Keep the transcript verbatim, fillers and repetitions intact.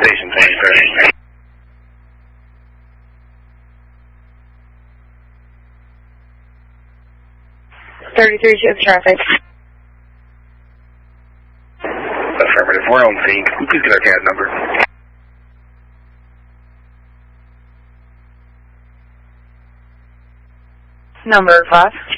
Station twenty-third. thirty-three, check traffic. Affirmative. We're on scene. Can you please get our cab number? Number five.